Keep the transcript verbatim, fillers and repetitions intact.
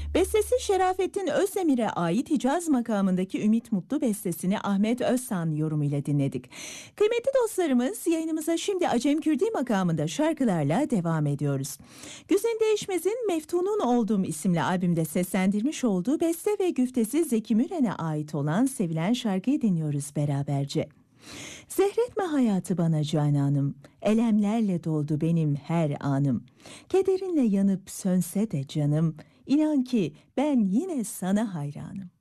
Bestesi Şerafettin Özdemir'e ait Hicaz makamındaki Ümit Mutlu bestesini Ahmet Özsan yorumuyla dinledik. Kıymetli dostlarımız, yayınımıza şimdi Acem Kürdi makamında şarkılarla devam ediyoruz. Güzin Değişmez'in Meftunun Olduğum isimli albümde seslendirmiş olduğu beste ve güftesi Zeki Müren'e ait olan sevilen şarkıyı dinliyoruz beraberce. Zehretme hayatı bana cananım, elemlerle doldu benim her anım. Kederinle yanıp sönse de canım, İnan ki ben yine sana hayranım.